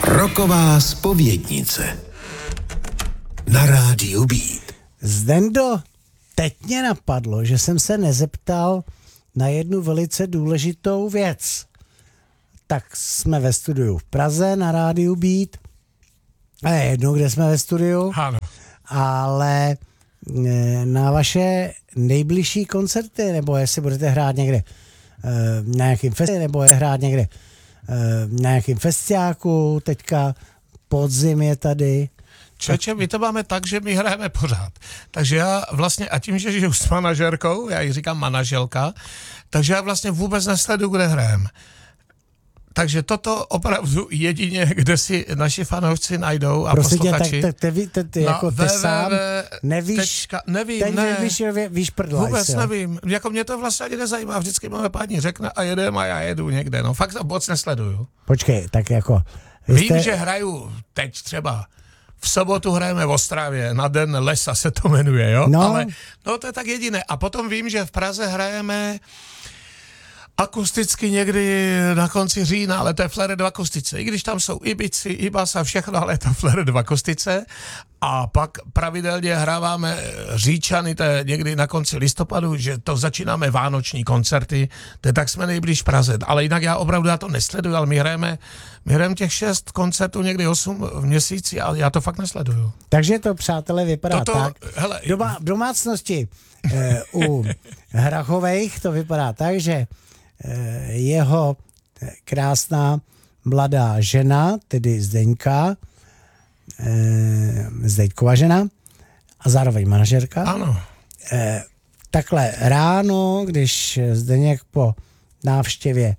Rocková zpovědnice na rádiu Beat. Zdendo, teď mě napadlo, že jsem se nezeptal na jednu velice důležitou věc. Tak jsme ve studiu v Praze na rádiu Beat. A je jedno, kde jsme ve studiu. Ano. Ale na vaše nejbližší koncerty, nebo jestli budete hrát někde na nějakým festiáku, teďka podzim je tady. Čeče, my to máme tak, že my hrajeme pořád. Takže já vlastně, a tím, že žiju s manažerkou, já jí říkám manaželka, takže já vlastně vůbec nesleduju, kde hrajeme. Takže toto opravdu jedině, kde si naši fanoušci najdou a posluchači. Ty jako ty sám nevíš, víš prdlaj. Vůbec nevím, jako mě to vlastně ani nezajímá, vždycky máme paní řekne a jedem a já jedu někde, no fakt to moc nesleduju. Počkej, tak jako... Vím, že hraju teď třeba, v sobotu hrajeme v Ostravě, na Den lesa se to jmenuje, jo? No. Ale no to je tak jediné. A potom vím, že v Praze hrajeme akusticky někdy na konci října, ale to je Flared v akustice. I když tam jsou i bici, i basa, všechno, ale je to Flared v akustice. A pak pravidelně hráváme Říčany, to je někdy na konci listopadu, že to začínáme vánoční koncerty, to je tak jsme nejblíž Praze. Ale jinak já opravdu to nesleduju, ale my hrajeme těch 6 koncertů, někdy 8 v měsíci a já to fakt nesleduju. Takže to, přátelé, vypadá tak. Hele, v domácnosti u Hrachovejch to vypadá tak, že jeho krásná mladá žena, tedy Zdeňkova žena a zároveň manažerka. Ano. Takhle ráno, když Zdeněk po návštěvě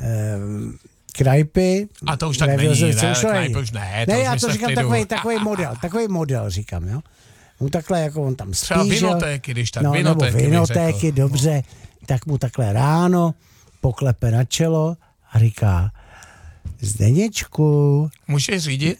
Krajpy... A to už tak není, Krajpy už ne. Ne, já to říkám takový model říkám, jo. On takhle, jako on tam spí, třeba vinotéky, když tak vinotéky, dobře, tak mu takhle ráno poklepe na čelo a říká: Zdeněčku, můžeš řídit,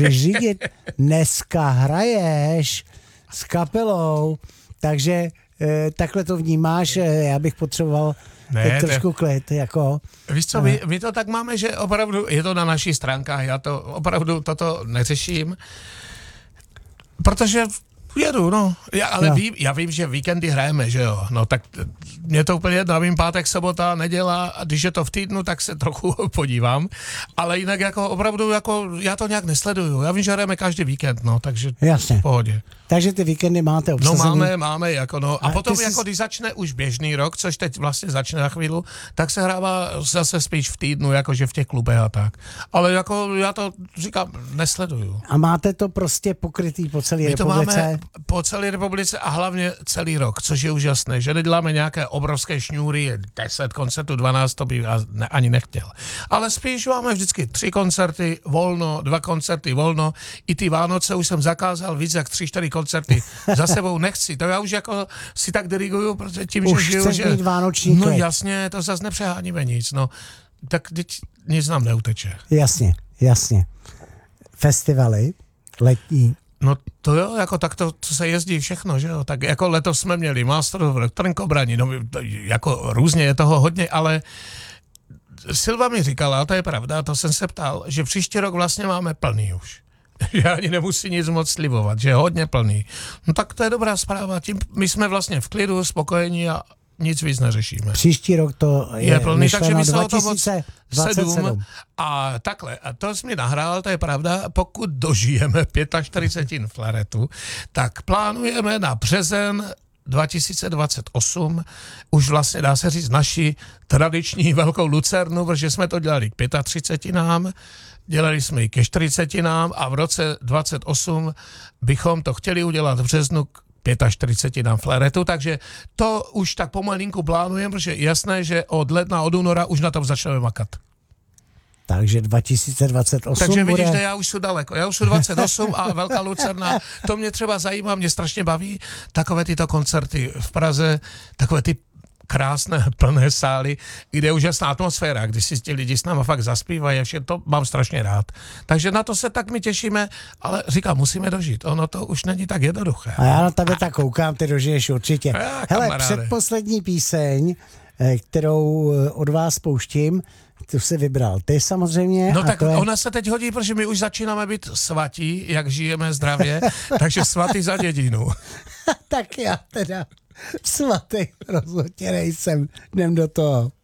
dneska hraješ s kapelou, takže takhle to vnímáš, já bych potřeboval trošku klid, jako. Víš co, my to tak máme, že opravdu, je to na našich stránkách, já to opravdu toto neřeším, protože jedu, no. Já vím, že víkendy hrajeme, že jo. No tak mě to úplně jedno, vím, pátek, sobota, neděla, a když je to v týdnu, tak se trochu podívám. Ale jinak jako opravdu, jako já to nějak nesleduju. Já vím, že hrajeme každý víkend, no, takže jasně. V pohodě. Takže ty víkendy máte obsazený? No máme, jako no. A potom jako když začne už běžný rok, což teď vlastně začne na chvíli, tak se hrává zase spíš v týdnu, jakože v těch klubech a tak. Ale jako já to říkám, nesleduju. A máte to prostě pokrytý po celé republice? To máme po celé republice a hlavně celý rok, což je úžasné, že neděláme nějaké obrovské šňůry, 10 koncertů, 12, to bych ani nechtěl. Ale spíš máme vždycky 3 koncerty volno, 2 koncerty volno, i ty Vánoce už jsem zakázal víc jak 3-4 koncerty za sebou nechci, to já už jako si tak diriguju, protože tím, už že žiju, že... mít vánoční no klid. jasně, to zase nepřeháníme nic, no, tak nic nám neuteče. Jasně. Festivaly, letní. No to jo, jako tak to se jezdí všechno, že jo, tak jako letos jsme měli Master of Trnkobraní, no jako různě je toho hodně, ale Silva mi říkala, to je pravda, to jsem se ptal, že příští rok vlastně máme plný už. Že ani nemusí nic moc slibovat, že je hodně plný. No tak to je dobrá zpráva, tím my jsme vlastně v klidu, spokojení a nic víc neřešíme. Příští rok to je plný, takže my se o to 2027. A takhle, a to jsi mi nahrál, to je pravda, pokud dožijeme 45 Flaretu, tak plánujeme na březen 2028, už vlastně dá se říct naši tradiční velkou lucernu, protože jsme to dělali k 35, dělali jsme ji ke 40 a v roce 28 bychom to chtěli udělat v březnu k 45 Flaretu, takže to už tak pomalinku plánujeme, protože je jasné, že od ledna, od února už na tom začneme makat. Takže 2028 takže vidíš, bude... že já už jsem daleko. Já už jsem 28 a Velká Lucerna, to mě třeba zajímá, mě strašně baví takové tyto koncerty v Praze, takové ty krásné, plné sály, kde je úžasná atmosféra, když si ti lidi s náma fakt zaspívají, to mám strašně rád. Takže na to se tak my těšíme, ale říkám, musíme dožít. Ono to už není tak jednoduché. A já na tebe tak koukám, ty dožiješ určitě. Já, hele, předposlední píseň, kterou od vás pouštím, tu si vybral ty samozřejmě. No a tak to je... ona se teď hodí, protože my už začínáme být svatí, jak žijeme zdravě, takže svatý za dědinu. Tak já teda svatý rozhodně nejsem. Jdem do toho.